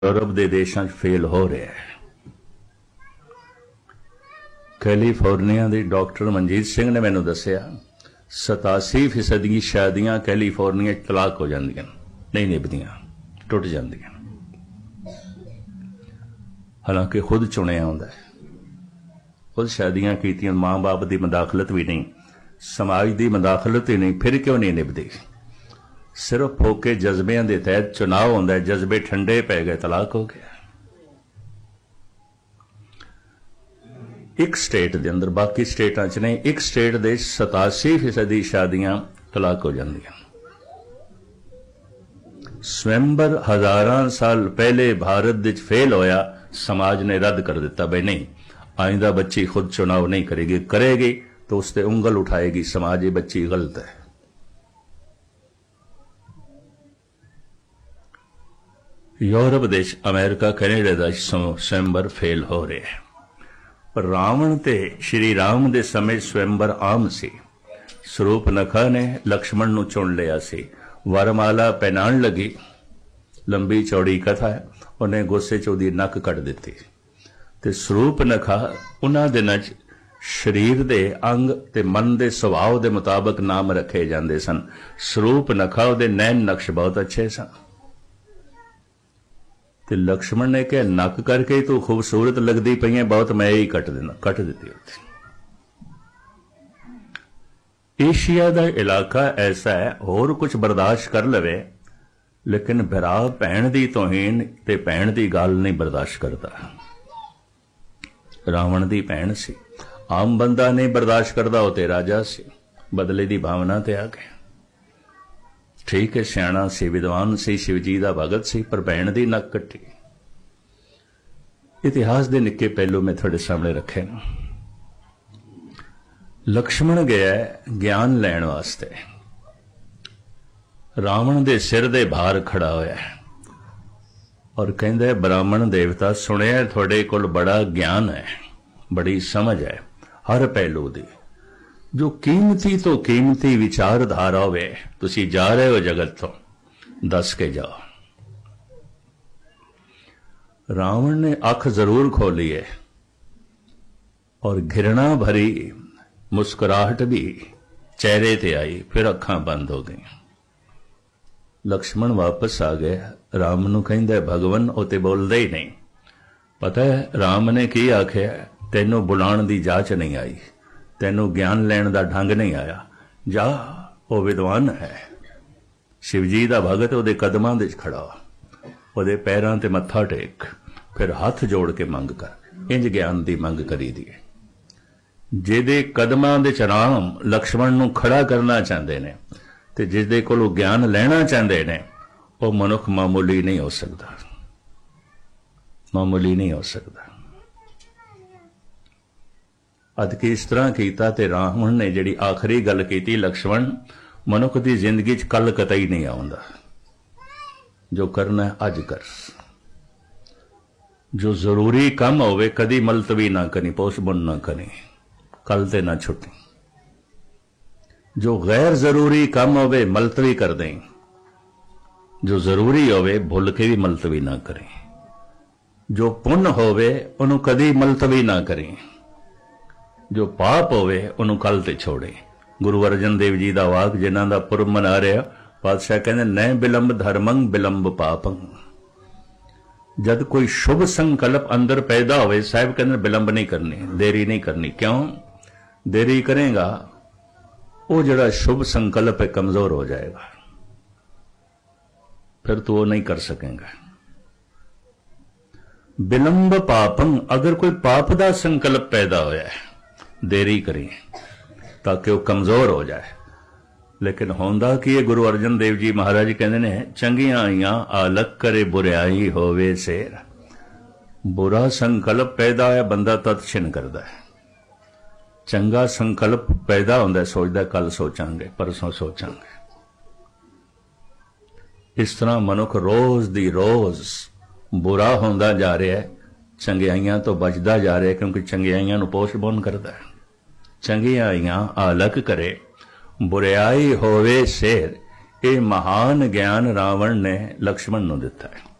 Europe के देशों fail हो रहा है। कैलीफोर्निया के डॉक्टर मनजीत सिंह ने मैनू दसिया 87% शादियां कैलीफोर्निया तलाक हो जांदियां, नहीं निभदियां, टुट जांदियां। हालांकि खुद चुनिया होंदा है, खुद शादियां कीतियां, माँ बाप की मदाखलत भी नहीं, समाज की मदाखलत ही नहीं, फिर क्यों नहीं निभदी? सिर्फ फोके जज्बियां के तहत चुनाव होंदा है, जज्बे ठंडे पै गए, तलाक हो गया। एक स्टेट के अंदर, बाकी स्टेटां च नहीं, एक स्टेट के 87% शादियां तलाक हो जांदियां। स्वयंवर हजारां साल पहले भारत विच फेल होया, समाज ने रद्द कर दिता, भाई नहीं, आइंदा बच्ची खुद चुनाव नहीं करेगी, करेगी तो उस पर उंगल उठाएगी समाज, ये बच्ची गलत है। यूरोप देश, अमेरिका, कैनेडा का स्वयंवर फेल हो रहे हैं। पर रावण ते श्री राम दे समय स्वयंवर आम सी। सुरूपनखा ने लक्ष्मण नूं चुन लिया सी, वरमाला पहनाण लगी, लंबी चौड़ी कथा है, उन्हें गुस्से च उहदी नक कट दिती। ते सुरूपनखा उन्हां दिनां च शरीर दे अंग ते मन दे सुभाव दे मुताबक नाम रखे जांदे सन। सुरूपनखा उहदे नैन नक्श बहुत अच्छे सन। ते लक्ष्मण ने कहा नक करके तू खूबसूरत लगती पई है बहुत, मैं ही कट देना, कट दी। एशिया का इलाका ऐसा है, होर कुछ बर्दाश्त कर लवे, लेकिन भरा भैन की तोहीन ते भैन की गल नहीं बर्दाश्त करता। रावण की भैन सी, आम बंदा नहीं बर्दाश्त करता, वो ते राजा सी, बदले की भावना ते आ गया। ठीक है, सियाणा सी, विद्वान सी, शिवजी का भगत सी, पर भैन की नक कट्टी। इतिहास के निक्के पहलू मैं थोड़े सामने रखे न। लक्ष्मण गया ज्ञान लैण वास्ते, रावण दे सिर दे भार खड़ा होया और कहंदा ब्राह्मण देवता, सुनिया थोड़े कोल बड़ा ज्ञान है, बड़ी समझ है हर पहलू दी, जो कीमती तो कीमती विचारधारा होवे, तुसी जा रहे हो जगत तो दस के जाओ। रावण ने अख जरूर खोली है और घृणा भरी मुस्कुराहट भी चेहरे ते आई, फिर अखां बंद हो गई। लक्ष्मण वापस आ गए, राम नूं कहंदा भगवन उते बोलदे ही नहीं। पता है राम ने की आख्या, तैनूं बुलाण दी जाच नहीं आई, तैनूं ज्ञान लैण दा ढंग नहीं आया, जा वो विद्वान है, शिवजी दा भगत, उहदे कदमां दे खड़ा, उहदे पैरां ते मत्था टेक, फिर हाथ जोड़ के मंग कर। इंज ज्ञान दी मंग करी दी। जिहदे कदमां दे राम लक्ष्मण नूं खड़ा करना चाहते ने, ते जिसदे कोलों ज्ञान लेना चाहते ने, वो मनुख मामूली नहीं हो सकता, मामूली नहीं हो सकता। अद कि इस तरह कीता ते रावण ने जिहड़ी आखिरी गल कीती, लक्ष्मण मनुख की जिंदगी च कल कतई नहीं आउंदा, जो करना है अज कर, जो जरूरी काम होवे कदी मुलतवी ना करी, पोस्टपोन ना करी, कल ते ना छुट्टी। जो गैर जरूरी काम होवे मुलतवी कर दें, जो जरूरी होवे भुल के भी मुलतवी ना करें, जो पुण्य होवे उन्हों कदी मुलतवी ना करें, जो पाप होवे उन्हों कल ते छोड़े। गुरु अर्जन देव जी का वाक, जिन्हां दा पुरब मना रहा, पातशाह कहते न बिलंब धर्मं बिलंब पापं। जब कोई शुभ संकल्प अंदर पैदा होवे, साहब कहते बिलंब नहीं करनी, देरी नहीं करनी। क्यों देरी करेगा? वो जड़ा शुभ संकल्प है कमजोर हो जाएगा, फिर तो वो नहीं कर सकेगा। बिलंब पापं, अगर कोई पाप का संकल्प पैदा होया है, देरी करें ताकि वह कमजोर हो जाए। लेकिन होंदा कि ये गुरु अर्जन देव जी महाराज कहते ने, चंगियां आईयां आलक करे बुराई होवे सेर। बुरा संकल्प पैदा है, बंदा तद छिन करता है। चंगा संकल्प पैदा होंदा, सोचदा कल सोचांगे, परसों सोचांगे। इस तरह मनुख रोज दी रोज बुरा होंदा जा रहा है, चंगियाइयां तो बचदा जा रहा है, क्योंकि चंगियाइयां नूं पोस्टपोन करदा है। चंगियां आईयां आलक करे बुराई होवे शेर, ये महान ज्ञान रावण ने लक्ष्मण नूं दिता है।